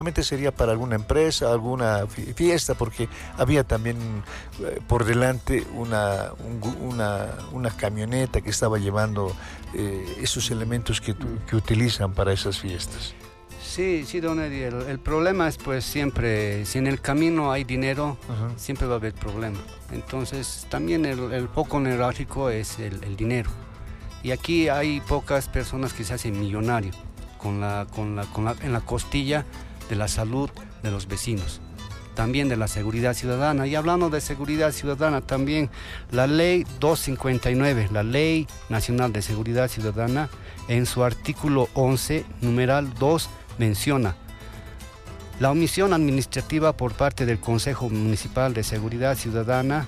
sería para alguna empresa, alguna fiesta, porque había también por delante una camioneta que estaba llevando esos elementos que utilizan para esas fiestas. Sí, sí, don Eddie, el problema es pues siempre, si en el camino hay dinero, siempre va a haber problema. Entonces también el foco neurálgico es el dinero. Y aquí hay pocas personas que se hacen millonarios en la costilla de la salud de los vecinos, también de la seguridad ciudadana. Y hablando de seguridad ciudadana, también la ley 259, la Ley Nacional de Seguridad Ciudadana, en su artículo 11, numeral 2, menciona: la omisión administrativa por parte del Consejo Municipal de Seguridad Ciudadana,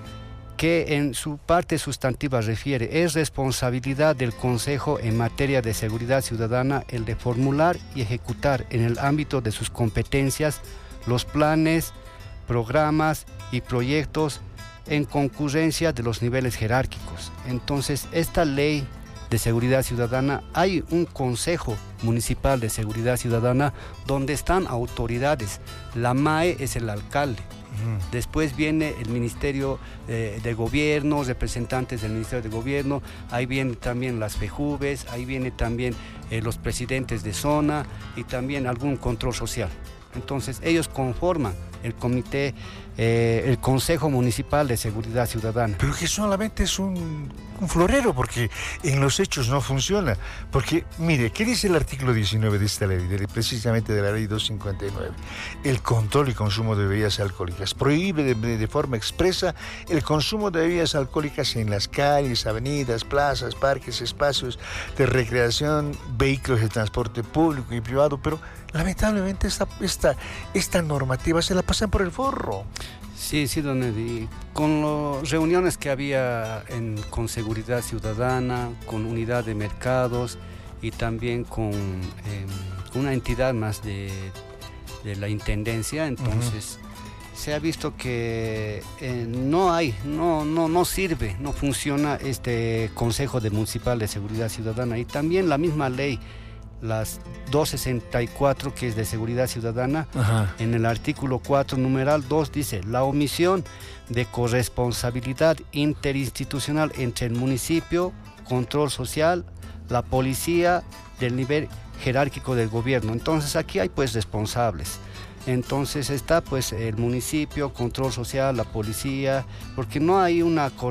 que en su parte sustantiva refiere, es responsabilidad del Consejo en materia de seguridad ciudadana el de formular y ejecutar en el ámbito de sus competencias los planes, programas y proyectos en concurrencia de los niveles jerárquicos. Entonces, esta ley de seguridad ciudadana, hay un Consejo Municipal de Seguridad Ciudadana donde están autoridades. La MAE es el alcalde. Después viene el Ministerio de Gobierno, representantes del Ministerio de Gobierno, ahí vienen también las FEJUVES, ahí vienen también los presidentes de zona y también algún control social. Entonces ellos conforman el comité, el Consejo Municipal de Seguridad Ciudadana. Pero que solamente es un florero, porque en los hechos no funciona. Porque, mire, ¿qué dice el artículo 19 de esta ley, precisamente de la ley 259? El control y consumo de bebidas alcohólicas. Prohíbe de forma expresa el consumo de bebidas alcohólicas en las calles, avenidas, plazas, parques, espacios de recreación, vehículos de transporte público y privado, pero lamentablemente esta normativa se la pasan por el forro. Sí, don Eddie. Con las reuniones que había con Seguridad Ciudadana, con Unidad de Mercados y también con una entidad más de la Intendencia, entonces se ha visto que no sirve, no funciona este Consejo Municipal de Seguridad Ciudadana. Y también la misma ley, las 264, que es de seguridad ciudadana, en el artículo 4, numeral 2, dice: la omisión de corresponsabilidad interinstitucional entre el municipio, control social, la policía del nivel jerárquico del gobierno. Entonces aquí hay pues responsables. Entonces está pues el municipio, control social, la policía, porque no hay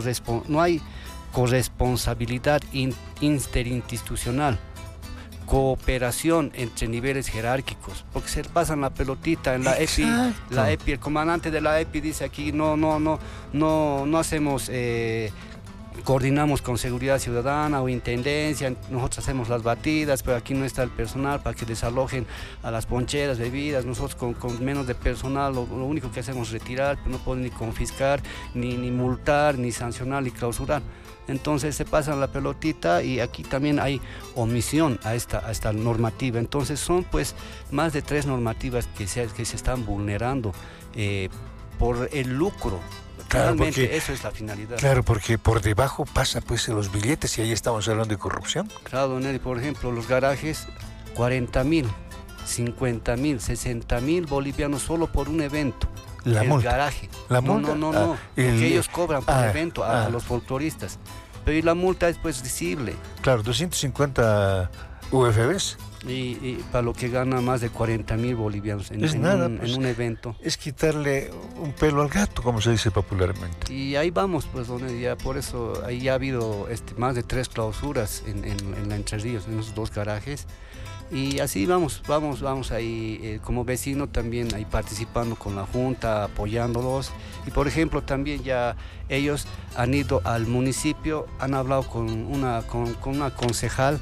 corresponsabilidad interinstitucional, cooperación entre niveles jerárquicos, porque se pasan la pelotita en la EPI, el comandante de la EPI dice aquí no hacemos, coordinamos con seguridad ciudadana o intendencia, nosotros hacemos las batidas, pero aquí no está el personal para que desalojen a las poncheras, bebidas. Nosotros con menos de personal lo único que hacemos es retirar, pero no pueden ni confiscar, ni multar, ni sancionar, ni clausurar. Entonces se pasan la pelotita y aquí también hay omisión a esta normativa. Entonces son pues más de 3 normativas que se están vulnerando por el lucro. Claro, realmente eso es la finalidad. Claro, porque por debajo pasa pues los billetes y ahí estamos hablando de corrupción. Claro, don Eli, por ejemplo, los garajes, 40.000, 50.000, 60.000 bolivianos solo por un evento. La multa. Garaje. La multa. No. Porque ellos cobran por evento a los folcloristas. Pero y la multa es pues visible. Claro, 250 UFBs. Y para lo que gana más de 40.000 bolivianos en un evento. Es quitarle un pelo al gato, como se dice popularmente. Y ahí vamos, pues, donde ya por eso ahí ya ha habido más de 3 clausuras en la Entre Ríos, en esos 2 garajes. Y así vamos ahí como vecino también ahí participando con la Junta, apoyándolos. Y por ejemplo también ya ellos han ido al municipio, han hablado con una concejal,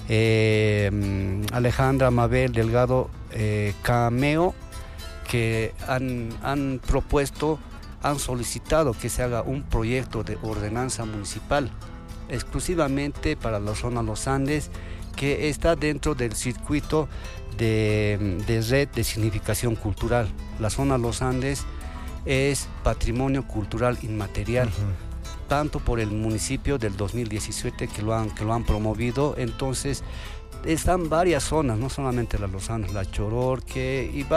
Alejandra Mabel Delgado Cameo, que han propuesto, han solicitado que se haga un proyecto de ordenanza municipal exclusivamente para la zona Los Andes, que está dentro del circuito de red de significación cultural. La zona Los Andes es patrimonio cultural inmaterial, tanto por el municipio del 2017 que lo han promovido. Entonces están varias zonas, no solamente la Lozana, la Chororque y